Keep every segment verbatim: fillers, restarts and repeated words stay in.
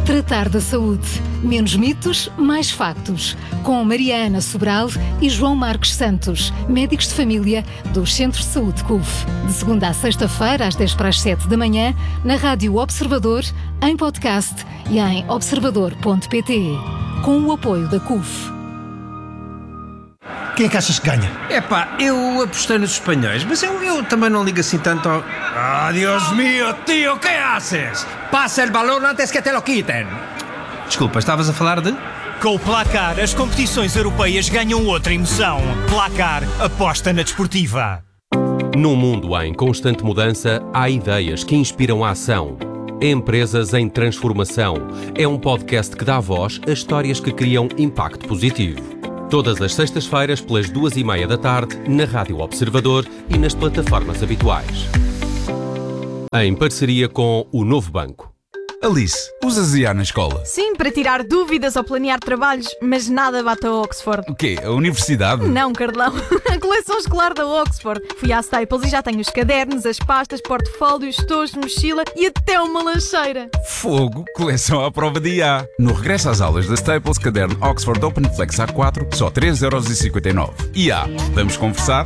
Tratar da saúde. Menos mitos, mais factos. Com Mariana Sobral e João Marcos Santos, médicos de família dos Centros de Saúde C U F. De segunda a sexta-feira, às dez para as sete da manhã, na Rádio Observador, em podcast e em observador ponto pt. Com o apoio da C U F. Quem é que achas que ganha? Epá, eu apostei nos espanhóis, mas eu, eu também não ligo assim tanto ao... Ah, Dios mío, tío, ¿qué haces? Passa el balón antes que te lo quiten. Desculpa, estavas a falar de... Com o Placar, as competições europeias ganham outra emoção. Placar, aposta na desportiva. Num mundo em constante mudança, há ideias que inspiram a ação. Empresas em transformação. É um podcast que dá voz a histórias que criam impacto positivo. Todas as sextas-feiras, pelas duas e meia da tarde, na Rádio Observador e nas plataformas habituais. Em parceria com o Novo Banco. Alice, usas I A na escola? Sim, para tirar dúvidas ou planear trabalhos, mas nada bate a Oxford. O quê? A universidade? Não, Carlão. A coleção escolar da Oxford. Fui à Staples e já tenho os cadernos, as pastas, portfólios, estojos, mochila e até uma lancheira. Fogo, coleção à prova de I A. No regresso às aulas da Staples, caderno Oxford Open Flex A quatro, só três euros e cinquenta e nove. I A, vamos conversar?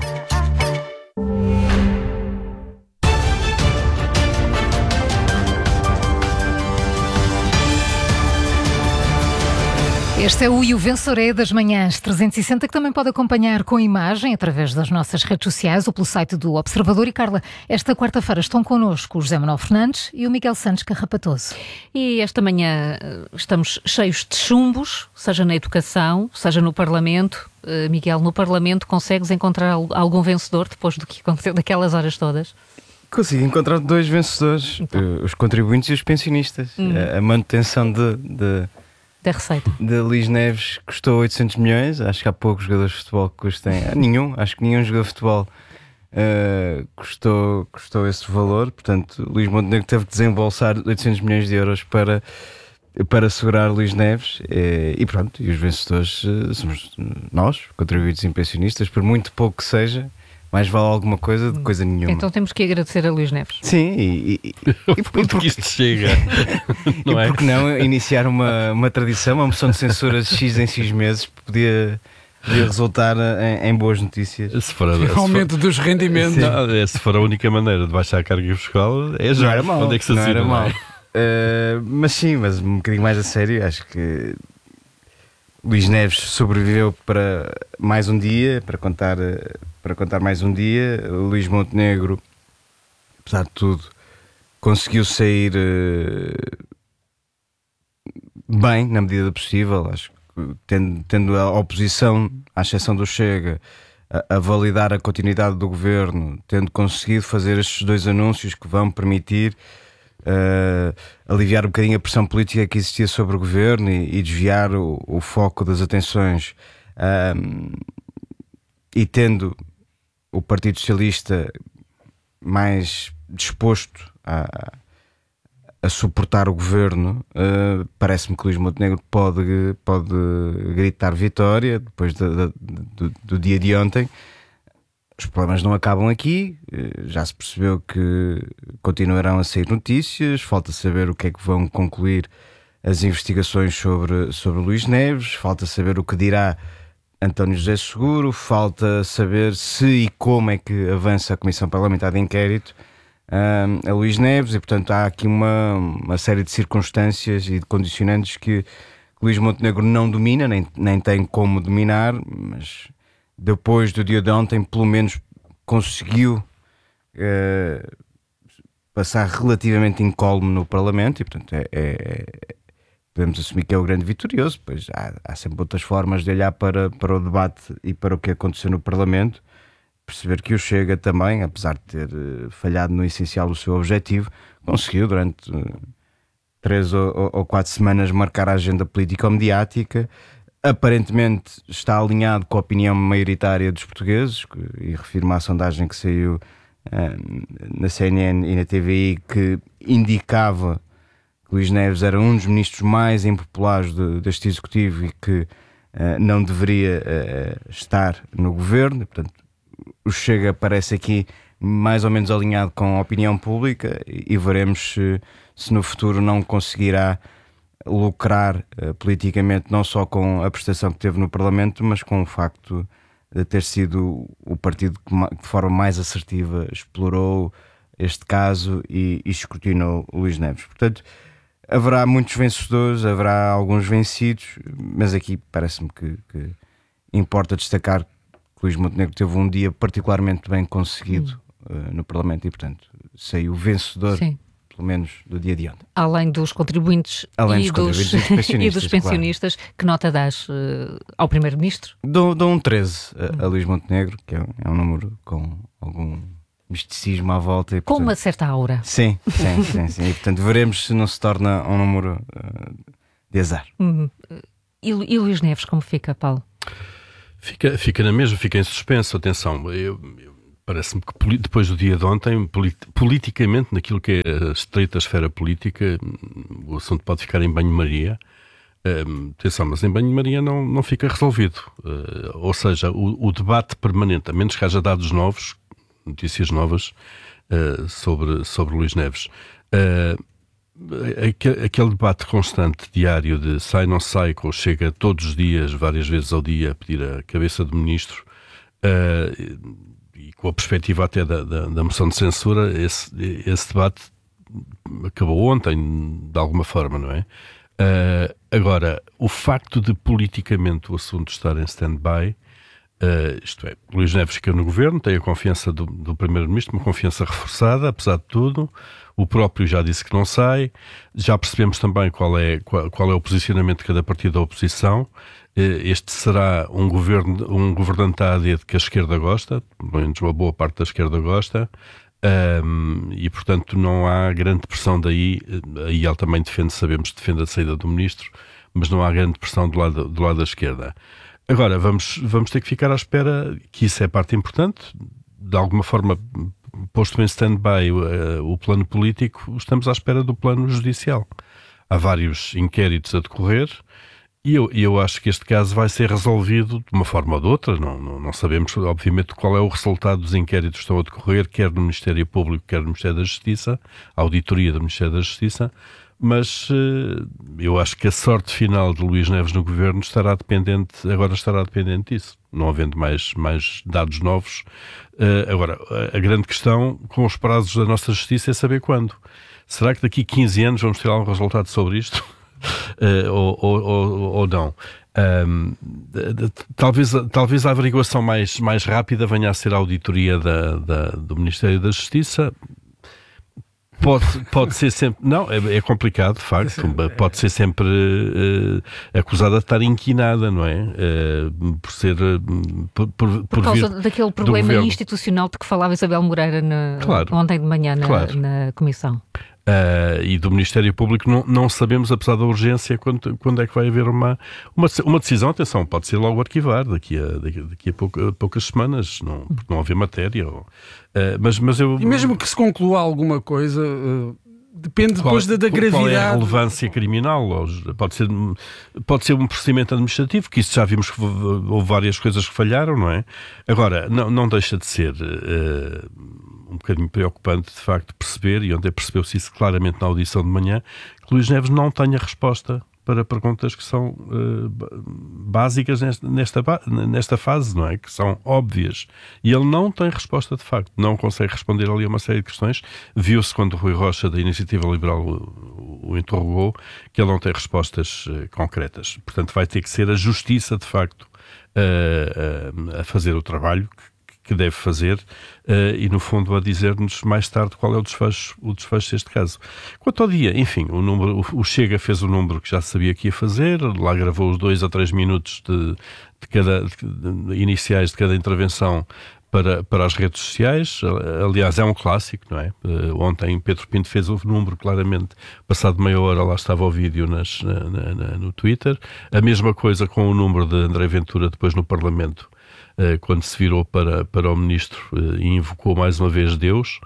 Este é o E o Vencedor é das Manhãs trezentos e sessenta, que também pode acompanhar com imagem através das nossas redes sociais ou pelo site do Observador. E Carla, esta quarta-feira estão connosco o José Manuel Fernandes e o Miguel Santos Carrapatoso. E esta manhã estamos cheios de chumbos, seja na educação, seja no Parlamento. Uh, Miguel, no Parlamento consegues encontrar algum vencedor depois do que aconteceu daquelas horas todas? Consigo encontrar dois vencedores, então. Os contribuintes e os pensionistas. Hum. A, a manutenção de... de... da receita. De Luís Neves custou oitocentos milhões. Acho que há poucos jogadores de futebol que custem. Nenhum, acho que nenhum jogador de futebol uh, custou, custou esse valor. Portanto, Luís Montenegro teve que desembolsar oitocentos milhões de euros para, para segurar Luís Neves. E, e pronto, e os vencedores uh, somos nós, contribuintes e pensionistas, por muito pouco que seja. Mais vale alguma coisa de coisa nenhuma. Então temos que agradecer a Luís Neves. Sim, e, e, e, e porque, porque isto chega. Não e é? Porque não iniciar uma, uma tradição, uma moção de censura de X em X meses podia, podia resultar em, em boas notícias. Se for a, aumento se for, dos rendimentos. Não, é, se for a única maneira de baixar a carga fiscal, é já. Não era mal. Onde é que se não assina, era mal. Não é? uh, mas sim, mas um bocadinho mais a sério, acho que Luís Neves sobreviveu para mais um dia, para contar, para contar mais um dia. Luís Montenegro, apesar de tudo, conseguiu sair uh, bem, na medida do possível. Acho que tendo, tendo a oposição, à exceção do Chega, a, a validar a continuidade do governo, tendo conseguido fazer estes dois anúncios que vão permitir Uh, aliviar um bocadinho a pressão política que existia sobre o governo e, e desviar o, o foco das atenções, um, e tendo o Partido Socialista mais disposto a, a suportar o governo, uh, parece-me que Luís Montenegro pode, pode gritar vitória depois de, de, de, do dia de ontem. Os problemas não acabam aqui, já se percebeu que continuarão a sair notícias, falta saber o que é que vão concluir as investigações sobre, sobre Luís Neves, falta saber o que dirá António José Seguro, falta saber se e como é que avança a Comissão Parlamentar de Inquérito um, a Luís Neves, e portanto há aqui uma, uma série de circunstâncias e de condicionantes que Luís Montenegro não domina, nem, nem tem como dominar, mas depois do dia de ontem, pelo menos conseguiu uh, passar relativamente incólume no Parlamento, e portanto é, é, podemos assumir que é o grande vitorioso. Pois há, há sempre outras formas de olhar para, para o debate e para o que aconteceu no Parlamento, perceber que o Chega também, apesar de ter uh, falhado no essencial do seu objetivo, conseguiu durante uh, três ou, ou quatro semanas marcar a agenda político-mediática. Aparentemente está alinhado com a opinião maioritária dos portugueses, e refiro-me à sondagem que saiu uh, na C N N e na T V I, que indicava que Luís Neves era um dos ministros mais impopulares de, deste executivo e que uh, não deveria uh, estar no governo. Portanto, o Chega parece aqui mais ou menos alinhado com a opinião pública, e, e veremos se, se no futuro não conseguirá lucrar uh, politicamente, não só com a prestação que teve no Parlamento, mas com o facto de ter sido o partido que de forma mais assertiva explorou este caso e, e escrutinou Luís Neves. Portanto, haverá muitos vencedores, haverá alguns vencidos, mas aqui parece-me que, que importa destacar que Luís Montenegro teve um dia particularmente bem conseguido hum. uh, no Parlamento e, portanto, saiu vencedor. Sim. Pelo menos do dia de ontem. Além dos contribuintes, Além e, dos dos, contribuintes e dos pensionistas, claro. Que nota dás uh, ao Primeiro-Ministro? Dou, dou um treze a, a Luís Montenegro, que é um, é um número com algum misticismo à volta. E, portanto, com uma certa aura. Sim, sim, sim, sim. E, portanto, veremos se não se torna um número uh, de azar. Uhum. E, e Luís Neves, como fica, Paulo? Fica, fica na mesma, fica em suspenso. Atenção, eu... eu... Parece-me que depois do dia de ontem, politicamente, naquilo que é a estreita esfera política, o assunto pode ficar em banho-maria. Um, atenção, mas em banho-maria não, não fica resolvido. Uh, ou seja, o, o debate permanente, a menos que haja dados novos, notícias novas, uh, sobre, sobre Luís Neves. Uh, aquele, aquele debate constante, diário, de sai, não sai, ou chega todos os dias, várias vezes ao dia, a pedir a cabeça do ministro, uh, e com a perspectiva até da, da, da moção de censura, esse, esse debate acabou ontem, de alguma forma, não é? Uh, agora, o facto de politicamente o assunto estar em stand-by, uh, isto é, Luís Neves fica no governo, tem a confiança do, do Primeiro-Ministro, uma confiança reforçada, apesar de tudo. O próprio já disse que não sai. Já percebemos também qual é, qual, qual é o posicionamento de cada partido da oposição. Este será um, governo, um governante A D de que a esquerda gosta, pelo menos uma boa parte da esquerda gosta, um, e portanto não há grande pressão daí. Aí ele também defende, sabemos que defende a saída do ministro, mas não há grande pressão do lado, do lado da esquerda. Agora, vamos, vamos ter que ficar à espera, que isso é parte importante, de alguma forma, posto em stand-by uh, o plano político, estamos à espera do plano judicial. Há vários inquéritos a decorrer, e eu, eu acho que este caso vai ser resolvido de uma forma ou de outra. Não, não, não sabemos, obviamente, qual é o resultado dos inquéritos que estão a decorrer, quer no Ministério Público, quer no Ministério da Justiça, a auditoria do Ministério da Justiça, mas uh, eu acho que a sorte final de Luís Neves no governo estará dependente, agora estará dependente disso, não havendo mais, mais dados novos. Uh, agora, a, a grande questão com os prazos da nossa Justiça é saber quando. Será que daqui a quinze anos vamos ter algum resultado sobre isto? Uh, ou, ou, ou, ou não? Um, de, de, talvez, talvez a averiguação mais, mais rápida venha a ser a auditoria da, da, do Ministério da Justiça. Pode, pode ser sempre... Não, é, é complicado, de facto. Pode ser sempre uh, acusada de estar inquinada, não é? Uh, por ser... Uh, por, por, por causa daquele problema institucional de que falava Isabel Moreira na, claro, ontem de manhã na, claro. na Comissão. Uh, e do Ministério Público não, não sabemos, apesar da urgência, quando, quando é que vai haver uma, uma, uma decisão. Atenção, pode ser logo arquivar daqui a, daqui, daqui a, pouca, a poucas semanas, não, porque não haver matéria. Ou, uh, mas, mas eu... E mesmo que se conclua alguma coisa, uh, depende qual, depois da, da gravidade. Qual é a relevância criminal? Ou, pode, ser, pode ser um procedimento administrativo, que isso já vimos que houve várias coisas que falharam, não é? Agora, não, não deixa de ser... Uh, um bocadinho preocupante, de facto, perceber, e ontem percebeu-se isso claramente na audição de manhã, que Luís Neves não tem a resposta para perguntas que são uh, básicas nesta, nesta, nesta fase, não é? Que são óbvias. E ele não tem resposta, de facto. Não consegue responder ali a uma série de questões. Viu-se quando o Rui Rocha, da Iniciativa Liberal, o, o interrogou, que ele não tem respostas uh, concretas. Portanto, vai ter que ser a Justiça, de facto, uh, uh, a fazer o trabalho que que deve fazer uh, e, no fundo, a dizer-nos mais tarde qual é o desfecho, o desfecho deste caso. Quanto ao dia, enfim, o, número, o, o Chega fez o número que já sabia que ia fazer, lá gravou os dois a três minutos de, de cada, de, de, iniciais de cada intervenção para, para as redes sociais. Aliás, é um clássico, não é? Uh, ontem Pedro Pinto fez o número, claramente, passado meia hora lá estava o vídeo nas, na, na, na, no Twitter. A mesma coisa com o número de André Ventura depois no Parlamento, quando se virou para, para o ministro e invocou mais uma vez Deus.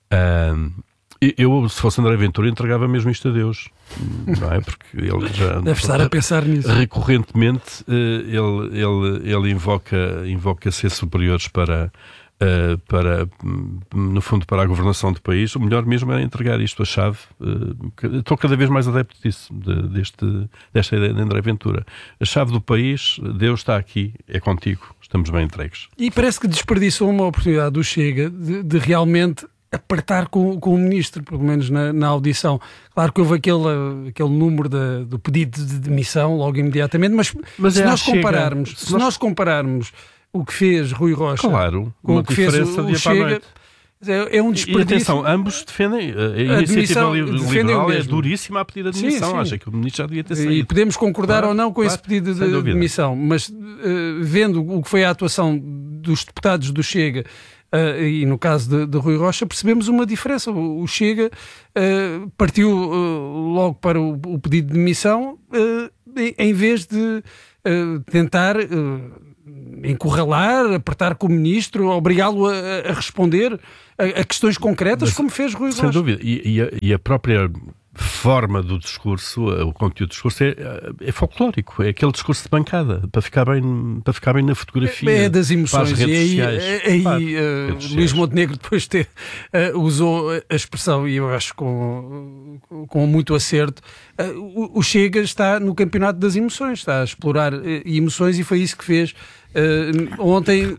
Eu, se fosse André Ventura, entregava mesmo isto a Deus, não é? Porque ele já... Deve estar a pensar nisso. Recorrentemente, ele, ele, ele invoca, invoca ser superiores para, uh, para, no fundo, para a governação do país, o melhor mesmo é entregar isto a chave. Uh, estou cada vez mais adepto disso, de, deste, desta ideia de André Ventura. A chave do país, Deus está aqui, é contigo, estamos bem entregues. E parece que desperdiçou uma oportunidade do Chega de, de realmente apertar com, com o ministro, pelo menos na, na audição. Claro que houve aquele, aquele número de, do pedido de demissão logo imediatamente, mas, mas se, é nós compararmos, Chega, se, se nós... nós compararmos o que fez Rui Rocha claro, com o que fez o, o Chega, é, é um desperdício. E atenção, ambos defendem, a, a iniciativa liberal é duríssima a pedir a demissão, sim, sim. Acha que o ministro já devia ter saído. E podemos concordar claro, ou não com claro, esse pedido de demissão, mas uh, vendo o que foi a atuação dos deputados do Chega, Uh, e no caso de, de Rui Rocha percebemos uma diferença. O, o Chega uh, partiu uh, logo para o, o pedido de demissão uh, em, em vez de uh, tentar uh, encurralar, apertar com o ministro, obrigá-lo a, a responder a, a questões concretas. Mas, como fez Rui Rocha. Sem dúvida. E, e, a, e a própria forma do discurso, o conteúdo do discurso é, é folclórico, é aquele discurso de bancada, para ficar bem, para ficar bem na fotografia. É das emoções. Para as redes e aí, sociais. aí para, uh, redes Luís Montenegro depois ter, uh, usou a expressão, e eu acho com, com muito acerto, uh, o, o Chega está no campeonato das emoções, está a explorar uh, emoções, e foi isso que fez uh, ontem.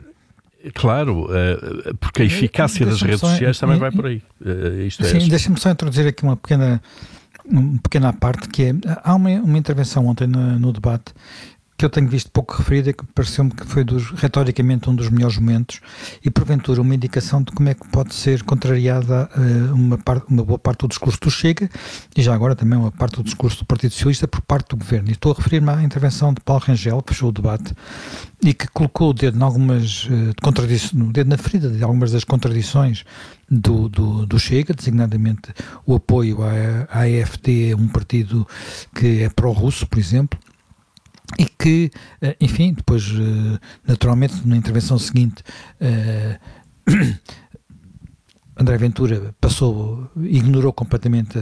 Claro, porque a eficácia das redes sociais também vai por aí. Isto Sim, é deixa-me só introduzir aqui uma pequena, uma pequena parte, que é, há uma, uma intervenção ontem no, no debate que eu tenho visto pouco referida, que pareceu-me que foi dos, retoricamente um dos melhores momentos, e porventura uma indicação de como é que pode ser contrariada uh, uma, parte, uma boa parte do discurso do Chega, e já agora também uma parte do discurso do Partido Socialista por parte do Governo. E estou a referir-me à intervenção de Paulo Rangel, que fechou o debate, e que colocou o dedo em algumas uh, contradições, no dedo na ferida de algumas das contradições do, do, do Chega, designadamente o apoio à, à A F D, um partido que é pró-russo, por exemplo, e que, enfim, depois, naturalmente, na intervenção seguinte, André Ventura passou, ignorou completamente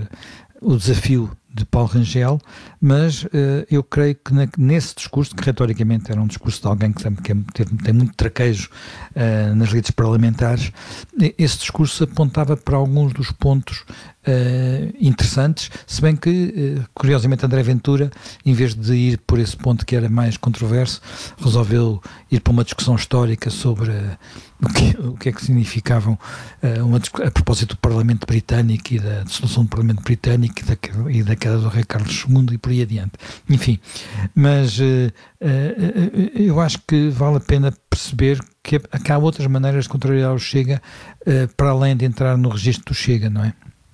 o desafio de Paulo Rangel, mas uh, eu creio que na, nesse discurso, que retoricamente era um discurso de alguém que, que é, tem, tem muito traquejo uh, nas redes parlamentares, esse discurso apontava para alguns dos pontos uh, interessantes, se bem que, uh, curiosamente, André Ventura, em vez de ir por esse ponto que era mais controverso, resolveu ir para uma discussão histórica sobre uh, o, que, o que é que significavam uh, uma, a propósito do Parlamento Britânico e da dissolução do Parlamento Britânico e da, e da queda do rei Carlos segundo e por aí adiante. Enfim, mas uh, uh, eu acho que vale a pena perceber que, que há outras maneiras de contrariar o Chega uh, para além de entrar no registro do Chega, não é?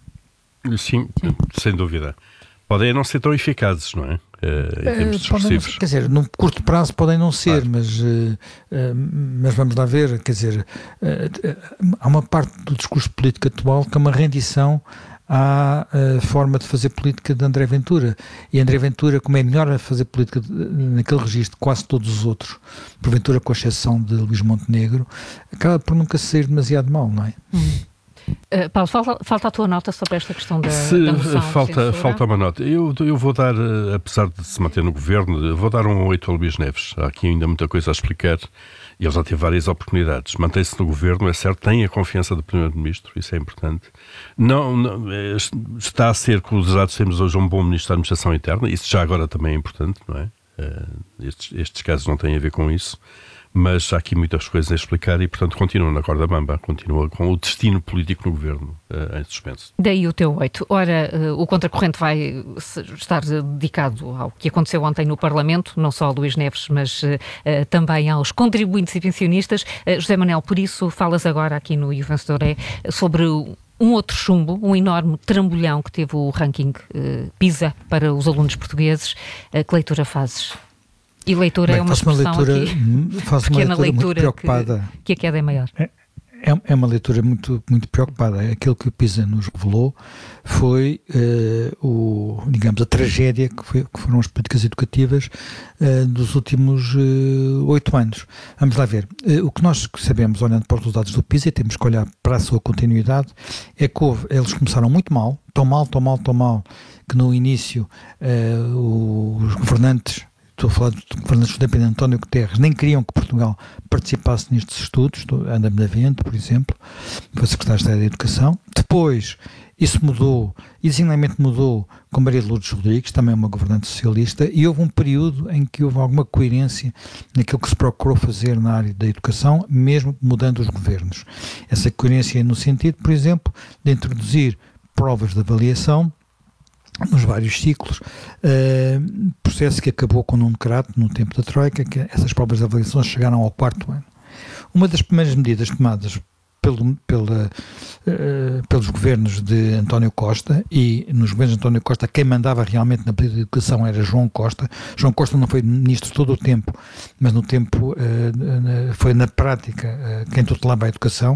Sim, Sim. sem dúvida. Podem não ser tão eficazes, não é? Uh, em termos discursivos. Quer dizer, num curto prazo podem não ser, claro. mas, uh, uh, mas vamos lá ver, quer dizer, uh, uh, há uma parte do discurso político atual que é uma rendição à uh, forma de fazer política de André Ventura. E André Ventura, como é melhor a fazer política de, naquele registro de quase todos os outros, porventura com exceção de Luís Montenegro, acaba por nunca sair demasiado mal, não é? Hum. Uh, Paulo, falta, falta a tua nota sobre esta questão da, se, da moção falta, falta uma nota. Eu, eu vou dar, apesar de se manter no governo, vou dar um oito a Luís Neves. Há aqui ainda muita coisa a explicar. Ele já teve várias oportunidades. Mantém-se no governo, é certo, tem a confiança do primeiro-ministro, isso é importante. Não, não, está a ser, com os dados temos hoje, um bom ministro da administração interna, isso já agora também é importante, não é? Estes, estes casos não têm a ver com isso. Mas há aqui muitas coisas a explicar e, portanto, continua na corda bamba, continua com o destino político no governo uh, em suspenso. Daí o teu oito. Ora, uh, o Contracorrente vai estar dedicado ao que aconteceu ontem no Parlamento, não só a Luís Neves, mas uh, uh, também aos contribuintes e pensionistas. Uh, José Manuel, por isso falas agora aqui no E o Vencedor é sobre um outro chumbo, um enorme trambolhão que teve o ranking uh, PISA para os alunos portugueses. Uh, que leitura fazes? E leitura Bem, é uma expressão uma leitura, aqui, faço pequena uma leitura, leitura muito preocupada. Que, que a queda é maior. É, é uma leitura muito, muito preocupada. Aquilo que o PISA nos revelou foi, uh, o, digamos, a tragédia que, foi, que foram as políticas educativas uh, dos últimos oito uh, anos. Vamos lá ver. Uh, o que nós sabemos, olhando para os resultados do PISA, e temos que olhar para a sua continuidade, é que houve, eles começaram muito mal, tão mal, tão mal, tão mal, que no início uh, os governantes, estou a falar do governador independente António Guterres, nem queriam que Portugal participasse nestes estudos, Ana Benavente, por exemplo, foi secretário de Estado da Educação. Depois, isso mudou, e designadamente mudou com Maria de Lourdes Rodrigues, também uma governante socialista, e houve um período em que houve alguma coerência naquilo que se procurou fazer na área da educação, mesmo mudando os governos. Essa coerência no sentido, por exemplo, de introduzir provas de avaliação nos vários ciclos, uh, processo que acabou com um decreto no tempo da Troika, que essas provas de avaliação chegaram ao quarto ano. Uma das primeiras medidas tomadas pelo, pela, uh, pelos governos de António Costa, e nos governos de António Costa quem mandava realmente na política de educação era João Costa. João Costa não foi ministro todo o tempo, mas no tempo uh, foi na prática uh, quem tutelava a educação,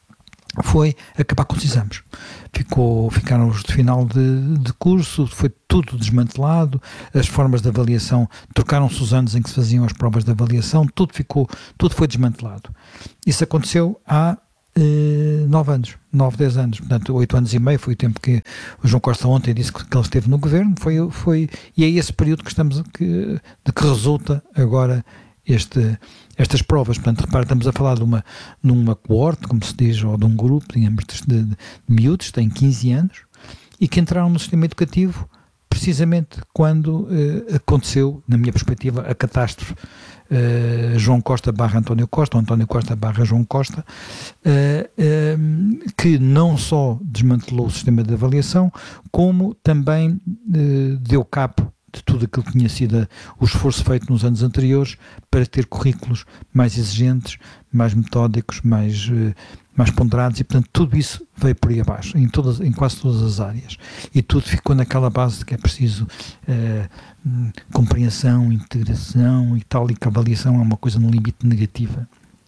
foi acabar com os exames. Ficou, ficaram os de final de, de curso, foi tudo desmantelado, as formas de avaliação, trocaram-se os anos em que se faziam as provas de avaliação, tudo ficou, tudo foi desmantelado. Isso aconteceu há eh, nove anos, nove, dez anos, portanto, oito anos e meio foi o tempo que o João Costa ontem disse que, que ele esteve no governo, foi, foi, e é esse período que estamos, que, de que resulta agora este, estas provas. Portanto, repara, estamos a falar de uma, numa coorte, como se diz, ou de um grupo, digamos, de, de miúdos, têm quinze anos, e que entraram no sistema educativo precisamente quando eh, aconteceu, na minha perspectiva, a catástrofe eh, João Costa barra António Costa, ou António Costa barra João Costa, eh, eh, que não só desmantelou o sistema de avaliação, como também eh, deu cabo de tudo aquilo que tinha sido o esforço feito nos anos anteriores para ter currículos mais exigentes, mais metódicos, mais, mais ponderados, e portanto tudo isso veio por aí abaixo, em, todas, em quase todas as áreas, e tudo ficou naquela base de que é preciso uh, compreensão, integração e tal, e que a avaliação é uma coisa no limite negativa.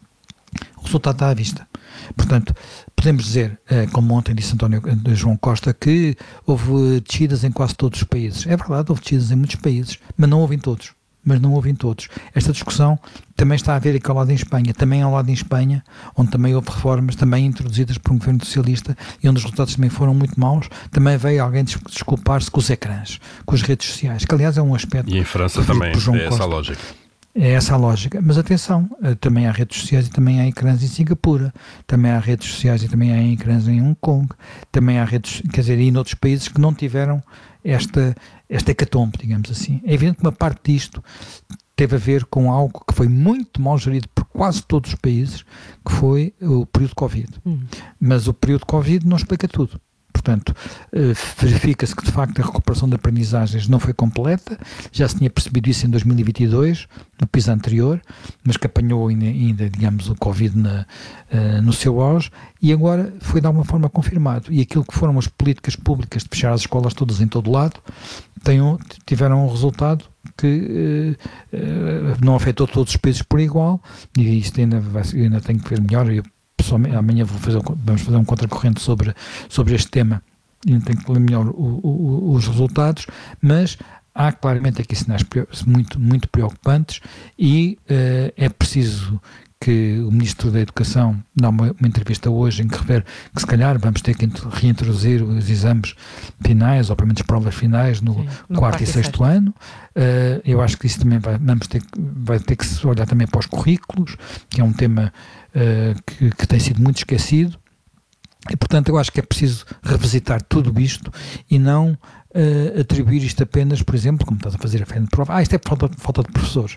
O resultado está à vista. Portanto, podemos dizer, como ontem disse António João Costa, que houve descidas em quase todos os países. É verdade, houve descidas em muitos países, mas não houve em todos. Mas não houve em todos. Esta discussão também está a haver aqui ao lado em Espanha. Também ao lado em Espanha, onde também houve reformas, também introduzidas por um governo socialista, e onde os resultados também foram muito maus. Também veio alguém desculpar-se com os ecrãs, com as redes sociais, que aliás é um aspecto... E em França também é essa a lógica. É essa a lógica, mas atenção, também há redes sociais e também há ecrãs em Singapura, também há redes sociais e também há ecrãs em Hong Kong, também há redes, quer dizer, e noutros países que não tiveram esta, esta hecatombe, digamos assim. É evidente que uma parte disto teve a ver com algo que foi muito mal gerido por quase todos os países, que foi o período de Covid. Hum. Mas o período de Covid não explica tudo. Portanto, verifica-se que de facto a recuperação de aprendizagens não foi completa, já se tinha percebido isso em dois mil e vinte e dois, no PISA anterior, mas que apanhou ainda, ainda digamos, o Covid na, uh, no seu auge, e agora foi de alguma forma confirmado. E aquilo que foram as políticas públicas de fechar as escolas todas em todo lado, tenham, tiveram um resultado que uh, uh, não afetou todos os países por igual, e isto ainda, vai, ainda tem que ver melhor. Eu, pessoalmente, amanhã vou fazer, vamos fazer um contracorrente sobre, sobre este tema, e não tenho que ler melhor o, o, os resultados, mas há claramente aqui sinais muito, muito preocupantes, e uh, é preciso que o Ministro da Educação dá uma, uma entrevista hoje em que refere que se calhar vamos ter que reintroduzir os exames finais, ou pelo menos as provas finais no, Sim, no quarto e sexto ano. Uh, eu acho que isso também vai, vamos ter, vai ter que se olhar também para os currículos, que é um tema uh, que, que tem sido muito esquecido, e portanto eu acho que é preciso revisitar tudo isto e não uh, atribuir isto apenas, por exemplo, como estás a fazer a frente de prova, ah, isto é falta, falta de professores.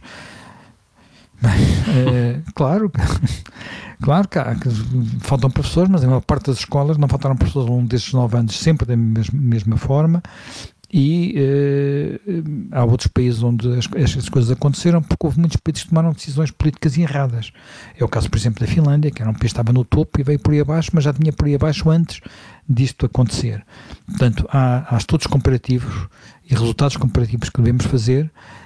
Bem, é, claro, claro que, há, que faltam professores, mas em uma parte das escolas não faltaram professores ao longo destes nove anos, sempre da mesma, mesma forma, e é, há outros países onde as, estas coisas aconteceram porque houve muitos países que tomaram decisões políticas erradas. É o caso, por exemplo, da Finlândia, que era um país que estava no topo e veio por aí abaixo, mas já tinha por aí abaixo antes disto acontecer. Portanto, há, há estudos comparativos e resultados comparativos que devemos fazer,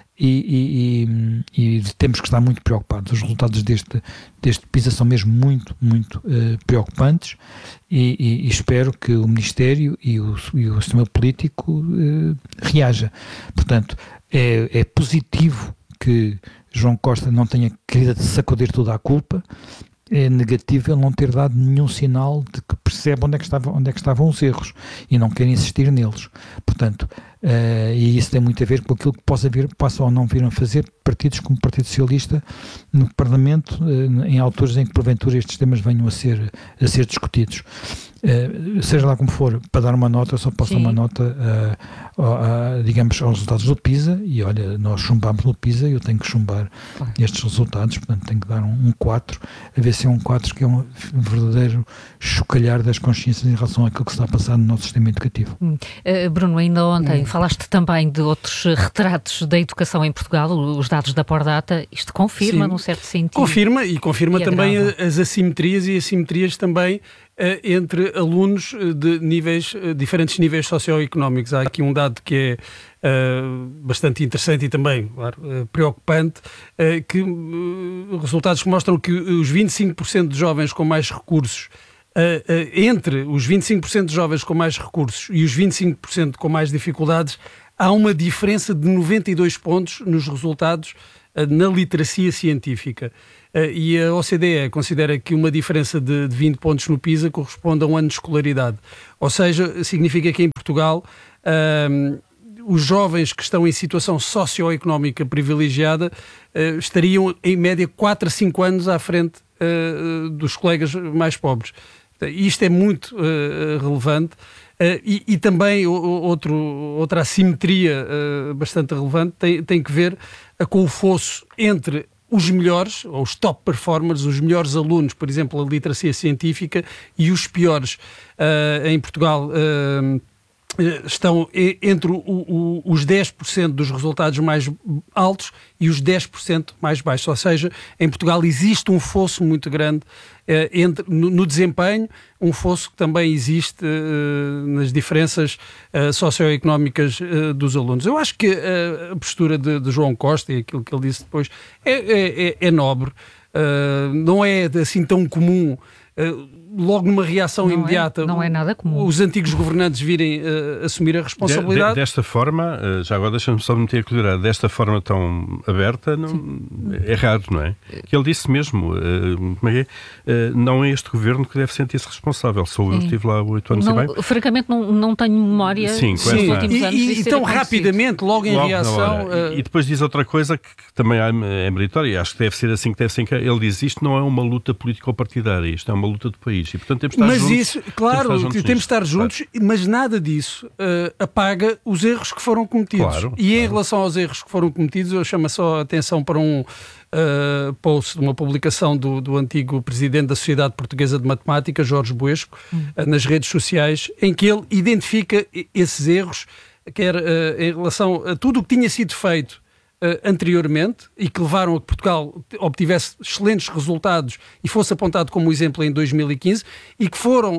E, e, e, e temos que estar muito preocupados. Os resultados deste, deste PISA são mesmo muito, muito uh, preocupantes, e, e, e espero que o Ministério e o, e o sistema político uh, reaja. Portanto, é, é positivo que João Costa não tenha querido sacudir toda a culpa, é negativo ele não ter dado nenhum sinal de que percebe onde é que estavam, onde é que estavam os erros e não quer insistir neles. Portanto, uh, e isso tem muito a ver com aquilo que possa, vir, possa ou não vir a fazer partidos como o Partido Socialista no Parlamento, uh, em alturas em que porventura estes temas venham a ser, a ser discutidos. Uh, seja lá como for, para dar uma nota, eu só posso Sim. dar uma nota, uh, uh, uh, digamos, aos resultados do PISA, e olha, nós chumbámos no PISA e eu tenho que chumbar ah. estes resultados, portanto tenho que dar um, um quatro, a ver se é um quatro que é um verdadeiro chocalhar das consciências em relação àquilo que se está a passar no nosso sistema educativo. Hum. Uh, Bruno, ainda ontem hum. falaste também de outros retratos da educação em Portugal, os dados da Pordata, isto confirma, Sim. num certo sentido. Confirma, e confirma e também as assimetrias e assimetrias também entre alunos de níveis, diferentes níveis socioeconómicos. Há aqui um dado que é uh, bastante interessante e também, claro, uh, preocupante, uh, que uh, resultados que mostram que os vinte e cinco por cento de jovens com mais recursos, uh, uh, entre os vinte e cinco por cento de jovens com mais recursos e os vinte e cinco por cento com mais dificuldades, há uma diferença de noventa e dois pontos nos resultados uh, na literacia científica. Uh, e a O C D E considera que uma diferença de, de vinte pontos no PISA corresponde a um ano de escolaridade. Ou seja, significa que em Portugal uh, os jovens que estão em situação socioeconómica privilegiada uh, estariam em média quatro a cinco anos à frente uh, dos colegas mais pobres. Isto é muito uh, relevante. Uh, e, e também outro, outra assimetria uh, bastante relevante tem, tem que ver uh, com o fosso entre os melhores, ou os top performers, os melhores alunos, por exemplo, a literacia científica, e os piores. Uh, em Portugal uh, estão entre o, o, os dez por cento dos resultados mais altos e os dez por cento mais baixos. Ou seja, em Portugal existe um fosso muito grande uh, entre, no, no desempenho, um fosso que também existe uh, nas diferenças uh, socioeconómicas uh, dos alunos. Eu acho que uh, a postura de, de João Costa e aquilo que ele disse depois é, é, é nobre, uh, não é assim tão comum. Uh, logo numa reação não imediata, é, não é nada comum. Os antigos governantes virem uh, assumir a responsabilidade. De, de, desta forma, uh, já agora deixa-me só meter a colher, desta forma tão aberta, não, é raro, não é? Que ele disse mesmo, uh, como é que é? Uh, não é este governo que deve sentir-se responsável, sou eu que estive lá oito anos não, e meio. Francamente não, não tenho memória Sim, dos últimos e, anos e, então rapidamente, logo em logo reação... Uh... E, e depois diz outra coisa que, que também é meritória, e acho que deve ser assim que deve ser. Ele diz, isto não é uma luta político-partidária, isto é uma luta de país, e portanto temos de estar mas juntos. Isso, claro, temos de estar juntos, temos de estar juntos claro. Mas nada disso uh, apaga os erros que foram cometidos. Claro, e em claro. relação aos erros que foram cometidos, eu chamo só a atenção para um uh, post de uma publicação do, do antigo presidente da Sociedade Portuguesa de Matemática, Jorge Buesco, hum. uh, nas redes sociais, em que ele identifica esses erros, quer uh, em relação a tudo o que tinha sido feito Uh, anteriormente e que levaram a que Portugal obtivesse excelentes resultados e fosse apontado como exemplo em dois mil e quinze, e que foram uh,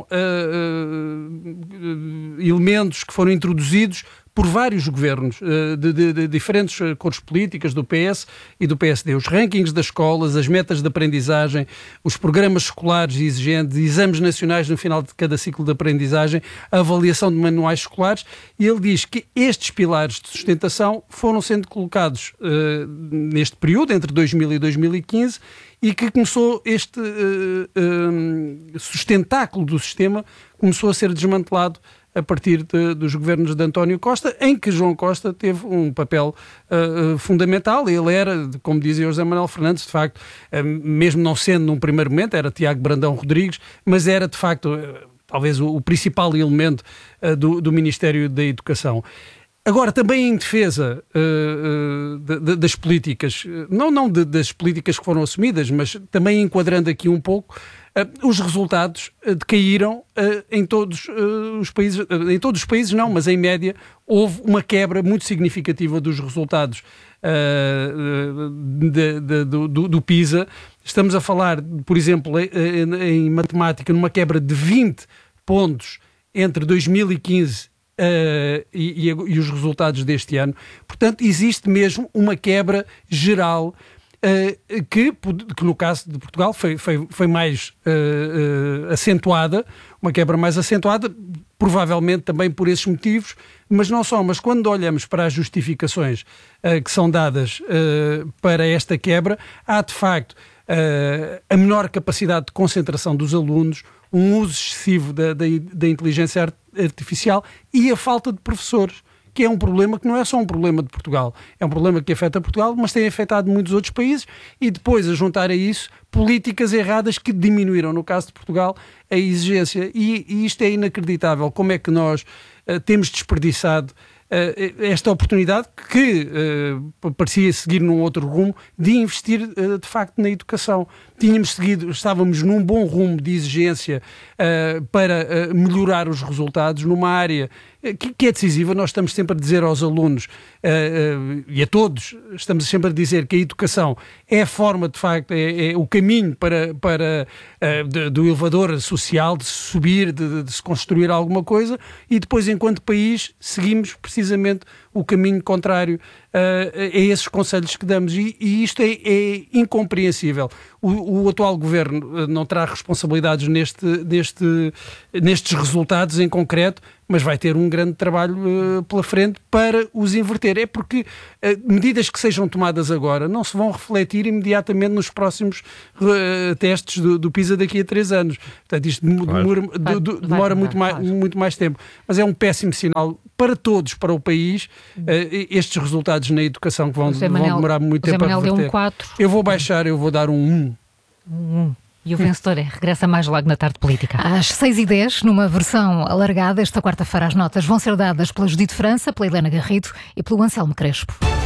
uh, elementos que foram introduzidos por vários governos uh, de, de, de diferentes cores políticas, do P S e do P S D. Os rankings das escolas, as metas de aprendizagem, os programas escolares exigentes, exames nacionais no final de cada ciclo de aprendizagem, a avaliação de manuais escolares, e ele diz que estes pilares de sustentação foram sendo colocados uh, neste período, entre dois mil e dois mil e quinze, e que começou este uh, uh, sustentáculo do sistema, começou a ser desmantelado a partir de, dos governos de António Costa, em que João Costa teve um papel uh, fundamental. Ele era, como dizia José Manuel Fernandes, de facto, uh, mesmo não sendo num primeiro momento, era Tiago Brandão Rodrigues, mas era de facto uh, talvez o, o principal elemento uh, do, do Ministério da Educação. Agora, também em defesa uh, uh, de, de, das políticas, não, não de, das políticas que foram assumidas, mas também enquadrando aqui um pouco, uh, os resultados uh, decaíram uh, em todos uh, os países, uh, em todos os países não, mas em média houve uma quebra muito significativa dos resultados uh, de, de, do, do PISA. Estamos a falar, por exemplo, em, em matemática, numa quebra de vinte pontos entre dois mil e quinze Uh, e, e, e os resultados deste ano. Portanto, existe mesmo uma quebra geral uh, que, que no caso de Portugal foi, foi, foi mais uh, uh, acentuada, uma quebra mais acentuada, provavelmente também por esses motivos, mas não só. Mas quando olhamos para as justificações uh, que são dadas uh, para esta quebra, há de facto uh, a menor capacidade de concentração dos alunos, um uso excessivo da, da, da inteligência artificial e a falta de professores, que é um problema que não é só um problema de Portugal, é um problema que afeta Portugal, mas tem afetado muitos outros países, e depois a juntar a isso políticas erradas que diminuíram, no caso de Portugal, a exigência. E, e isto é inacreditável. Como é que nós uh, temos desperdiçado uh, esta oportunidade que uh, parecia seguir num outro rumo de investir uh, de facto na educação. Tínhamos seguido, estávamos num bom rumo de exigência uh, para uh, melhorar os resultados numa área que, que é decisiva. Nós estamos sempre a dizer aos alunos uh, uh, e a todos, estamos sempre a dizer que a educação é a forma, de facto, é, é o caminho para, para, uh, de, do elevador social, de se subir, de, de se construir alguma coisa, e depois, enquanto país, seguimos precisamente o caminho contrário uh, a esses conselhos que damos, e, e isto é, é incompreensível. O, o atual governo não terá responsabilidades neste, neste, nestes resultados em concreto, mas vai ter um grande trabalho uh, pela frente para os inverter. É porque uh, medidas que sejam tomadas agora não se vão refletir imediatamente nos próximos uh, testes do, do PISA daqui a três anos. Portanto, isto demora, claro. do, do, demora vai, muito, vai, mais, muito mais tempo. Mas é um péssimo sinal para todos, para o país, uh, estes resultados na educação que vão, vão Manel, demorar muito tempo a reverter. Deu um quatro. Eu vou baixar, eu vou dar um um. Um. E o vencedor é Regressa Mais logo na tarde política. Às seis e dez, numa versão alargada, esta quarta-feira as notas vão ser dadas pela Judite França, pela Helena Garrido e pelo Anselmo Crespo.